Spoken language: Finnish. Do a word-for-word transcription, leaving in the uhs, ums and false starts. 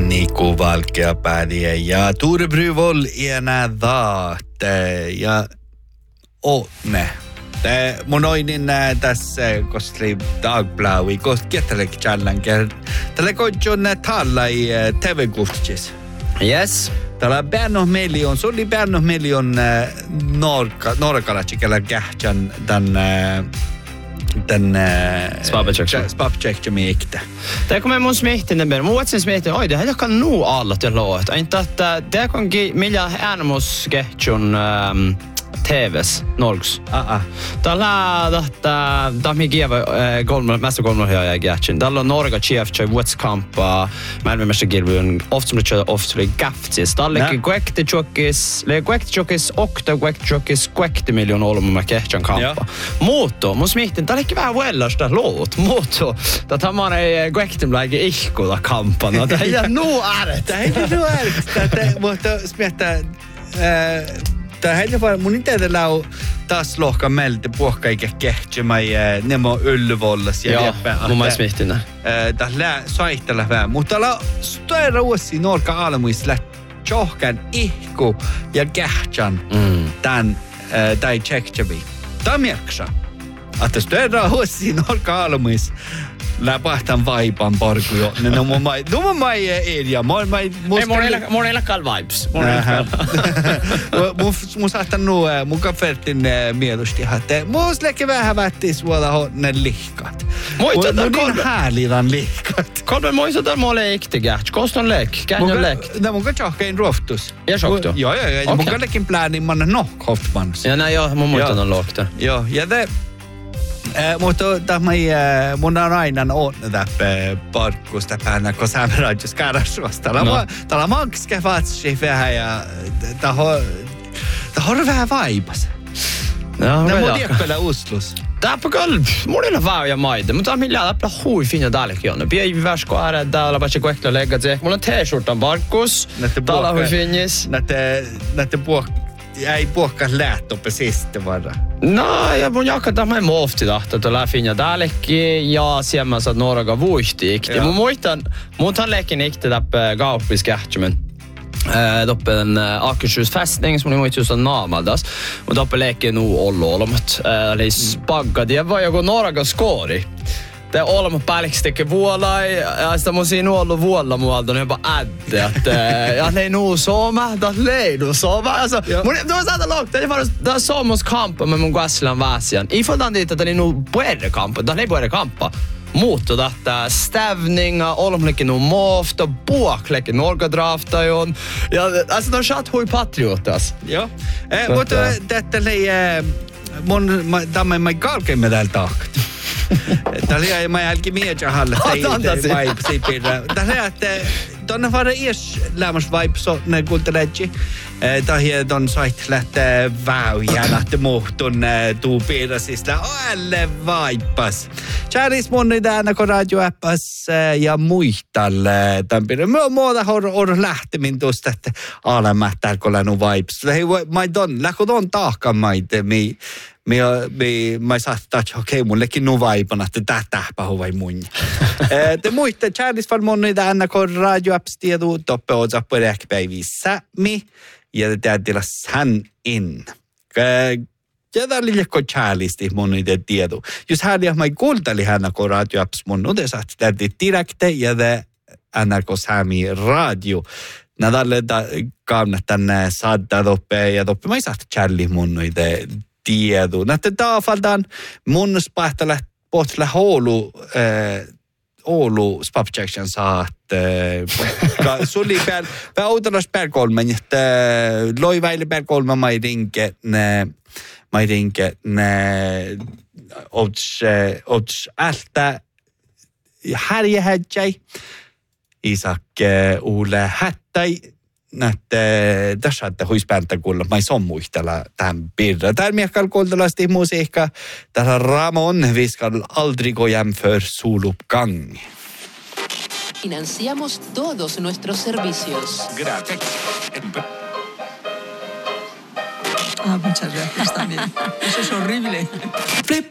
Niku Valkeapäädiä ja Turbryvoll ena daat ja Åne. Mun oinin tässä kostli dagblaui kost kettelek challenger. Tällä koitjon tallai T V-kurstis. Yes. Tällä Berno Million, se oli Berno Million norka norkalatsikella kähtsän tän den Spapcheck Spapcheck miektä. Det kommer mun smittinen mer. Mun sen smittinen. Oj, det här kan nog alla till låt. Inte att det kan ge milla animos sketchun um, T V:s Norgs. Ah ah. Tällä detta dami giva golma mesta golma här jag getchen. Tällä Norga chef chef what's camp man med Gilbjörn ofta som det ofta gaftis. Tällä kvekte chokis, le kvekte chokis okta kvekte chokis kvekte miljon olma med getchen kampa. Moto, mun smitten tällä kiva vällästä låt. Moto. Det tar man ei kvekte bläge ihko da kampan. Det är nu är det. Det är nu är det. Det måste smitta eh Tämä heillä vaan mun itse lau taas lohka meiltä puhka eikä kehtsimai nemo ylvollas ja jäppä. Joo, mun mielestä mihtynä. Tämä lää saihtella vähän. Mutta la stoira uussi norka almuisla tjohkan ihku ja kehtsan tän tai tjektsävi. Tämä mieksa. Että stoira uussi norka almuis läpahtan vaipan parku jo. No mun mai, no mun mai edia. Mun mai musta. Ei monella kal vibes. Monella. Mun mun saattaa nu mun kafertin mielusti hatte. Mus leke vähän vätti suola honne lihkat. Moita da kolme härlidan lihkat. Kolme moisa da mole iktiga. Koston lek. Kan lek. No mun katsohkein roftus. Ja shokto. Joo joo joo. Mun kallekin pläänin man no Hoffmans. Ja nää joo mun muistan on lokta. Joo ja det Eh, mutta tämä äh, mun on aina on täppä parkkusta päänä, kun sä rajus karasuosta. Täällä on mankske vatsi vähän ja taho taho vähän vaipas. No, ne mun tiekpelä uslus. Täppä kalp, monilla vauja maita, mutta on millään täppä hui finna dalki on. Pie väsko är täällä patsi kuekla lägga se. Mulla on t-shirtan parkkus. Täällä hui finnis. Nätte nätte puok ei puhkas lähtö precis det var. No, ja mun jakka tämä mofti tahto tuolla finja dalki ja siellä sa Norga vuihti ikti. Mun muistan, muutan lekin ikti täppä kauppis kähtsymen. Eh, doppen Akershus fästning som ni måste just namaldas. Och doppen leker nu ollo olmat. Eh, eli spagga det var jag Norga skori. Det är alla mot pälkstäcke vuola ja sitä mun siinä ollut vuolla muualta on jopa ädde att ja lei nu soma da lei nu soma alltså mun det var så där lågt det var det somos kamp med mun Gasslan Vasian I får dit att det är nu börja kamp da lei börja kampa mot och detta stävninga olomlike nu moft och bokleke Norga drafta ju ja alltså de chat hur patriotas ja eh mutta detta lei mun damme mai kalke med det takt. Tällä ei mä jälki mieja halle tai vibe sipirä. Tällä että tonne vara ies lämmas vibe so ne kultaleji. Tähän ton sait lähtee väyjä lähtee muhtun tuupira sisla alle vibes. Charis monni tänä kun radioappas ja muistalle tampire. Mä muuta hor or lähtemin tuosta että alamättää kun länu vibes. Hei mä don läkö don taakka maite mi Me me mä saattaa okei mullekin nu vaipana että tätä pahovai mun. Eh te muitte Charles Farmoni tänä kun radio apps tiedu toppe oza på räkpäivissä mi ja det till han in. Ja där lille ko Charles ti moni det tiedu. Just här jag mig kuulteli hän kun radio apps mun det saat det direkte ja det N R K Sami radio. Nadalle da kaamna tänne saattaa toppe ja toppe mä saat Charlie mun det tiedu. Näette taafaltaan mun spahtalla potsla Oulu äh, Oulu Spapchection saat äh, suli per per autolas per kolmen että loi väille per kolmen mai rinke ne mai rinke ne ots ots alta Harje Häjäi Isak Ole Hättai Näette tässä että huispäätä kuulla mai som muistella tämän pirra. Där miekal kuultalasti musiikka. Där Ramon vi ska aldrig gå hem för soluppgång. Financiamos todos nuestros servicios. Gracias. Ah, muchas gracias también. Eso es horrible.